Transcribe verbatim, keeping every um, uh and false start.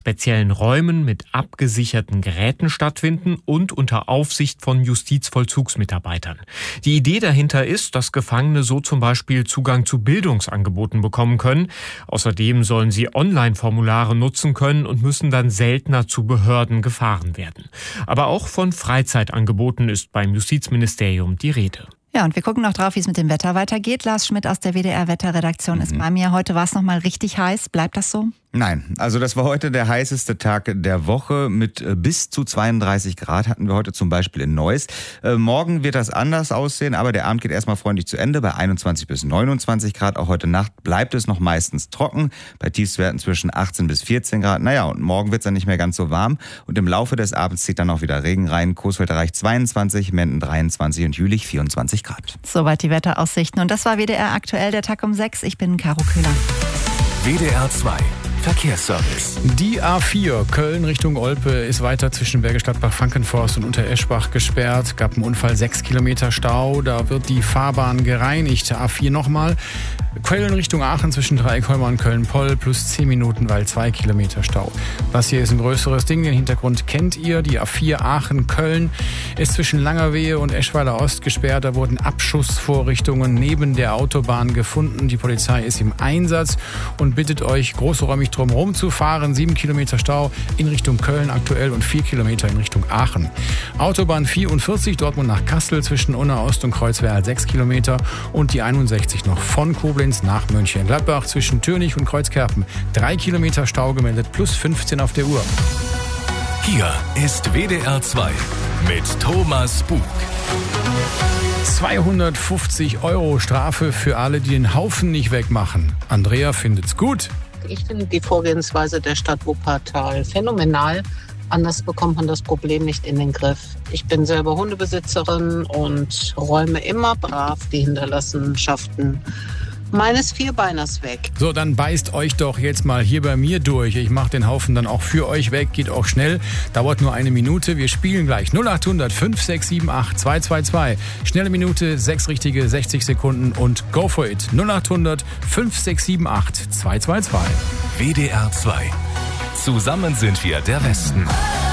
speziellen Räumen mit abgesicherten Geräten stattfinden und unter Aufsicht von Justizvollzugsmitarbeitern. Die Idee dahinter ist, dass Gefangene so zum Beispiel Zugang zu Bildungsangeboten bekommen können. Außerdem sollen sie Online-Formulare nutzen können und müssen dann seltener zu Behörden gefahren werden. Aber auch von Freizeitangeboten ist beim Justizministerium die Rede. Ja, und wir gucken noch drauf, wie es mit dem Wetter weitergeht. Lars Schmidt aus der W D R-Wetterredaktion mhm. ist bei mir. Heute war es noch mal richtig heiß. Bleibt das so? Nein, also das war heute der heißeste Tag der Woche. Mit bis zu zweiunddreißig Grad hatten wir heute zum Beispiel in Neuss. Äh, morgen wird das anders aussehen, aber der Abend geht erstmal freundlich zu Ende bei einundzwanzig bis neunundzwanzig Grad. Auch heute Nacht bleibt es noch meistens trocken, bei Tiefstwerten zwischen achtzehn bis vierzehn Grad. Naja, und morgen wird es dann nicht mehr ganz so warm. Und im Laufe des Abends zieht dann auch wieder Regen rein. Coesfeld erreicht zweiundzwanzig, Menden dreiundzwanzig und Jülich vierundzwanzig Grad. Soweit die Wetteraussichten. Und das war W D R aktuell, der Tag um sechs. Ich bin Caro Köhler. W D R zwei Verkehrsservice. Die A vier Köln Richtung Olpe ist weiter zwischen Bergisch Gladbach-Frankenforst und Untereschbach gesperrt. Gab einen Unfall, sechs Kilometer Stau. Da wird die Fahrbahn gereinigt. A vier nochmal. Köln Richtung Aachen zwischen Dreieckholmer und Köln-Poll plus zehn Minuten, weil zwei Kilometer Stau. Das hier ist ein größeres Ding. Den Hintergrund kennt ihr. Die A vier Aachen-Köln ist zwischen Langerwehe und Eschweiler Ost gesperrt. Da wurden Abschussvorrichtungen neben der Autobahn gefunden. Die Polizei ist im Einsatz und bittet euch, großräumig drumherum zu fahren. Sieben Kilometer Stau in Richtung Köln aktuell und vier Kilometer in Richtung Aachen. Autobahn vierundvierzig Dortmund nach Kassel zwischen Unna Ost und Kreuzwerl sechs Kilometer und die einundsechzig noch von Koblenz nach Mönchengladbach zwischen Türnich und Kreuzkerpen. Drei Kilometer Stau gemeldet plus fünfzehn auf der Uhr. Hier ist W D R zwei mit Thomas Bug. zweihundertfünfzig Euro Strafe für alle, die den Haufen nicht wegmachen. Andrea findet's gut. Ich finde die Vorgehensweise der Stadt Wuppertal phänomenal. Anders bekommt man das Problem nicht in den Griff. Ich bin selber Hundebesitzerin und räume immer brav die Hinterlassenschaften meines Vierbeiners weg. So, dann beißt euch doch jetzt mal hier bei mir durch. Ich mache den Haufen dann auch für euch weg. Geht auch schnell. Dauert nur eine Minute. Wir spielen gleich null acht hundert fünf sechs sieben acht zwei zwei zwei. Schnelle Minute, sechs richtige, sechzig Sekunden und go for it. null acht hundert fünf sechs sieben acht zwei zwei zwei. W D R zwei. Zusammen sind wir der Westen.